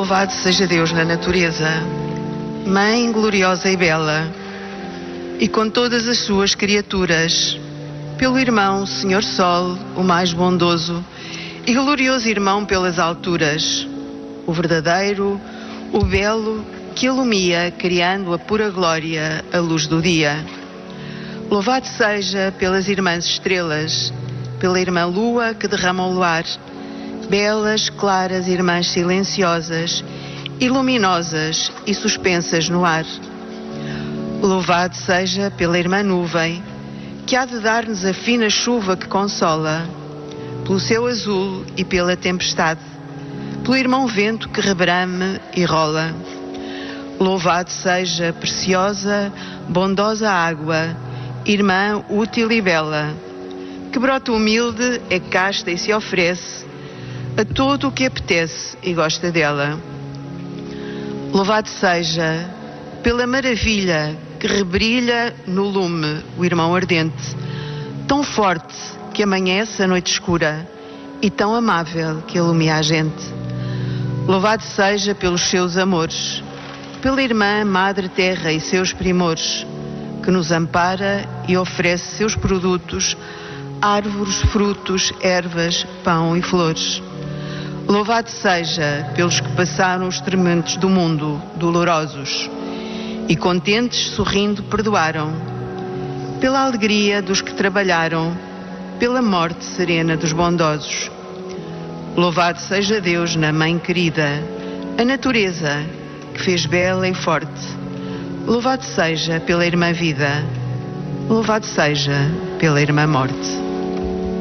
Louvado seja Deus na natureza, Mãe gloriosa e bela, e com todas as suas criaturas, pelo irmão Senhor Sol, o mais bondoso, e glorioso irmão pelas alturas, o verdadeiro, o belo, que ilumia, criando a pura glória, a luz do dia. Louvado seja pelas irmãs estrelas, pela irmã lua que derrama o luar, belas, claras irmãs silenciosas, e luminosas e suspensas no ar. Louvado seja pela irmã nuvem, que há de dar-nos a fina chuva que consola, pelo céu azul e pela tempestade, pelo irmão vento que rebrame e rola. Louvado seja preciosa, bondosa água, irmã útil e bela, que brota humilde, é casta e se oferece a todo o que apetece e gosta dela. Louvado seja pela maravilha que rebrilha no lume o irmão ardente, tão forte que amanhece a noite escura e tão amável que ilumina a gente. Louvado seja pelos seus amores, pela irmã Madre Terra e seus primores, que nos ampara e oferece seus produtos, árvores, frutos, ervas, pão e flores. Louvado seja pelos que passaram os tormentos do mundo, dolorosos, e contentes, sorrindo, perdoaram, pela alegria dos que trabalharam, pela morte serena dos bondosos. Louvado seja Deus na Mãe querida, a natureza, que fez bela e forte. Louvado seja pela irmã vida, louvado seja pela irmã morte.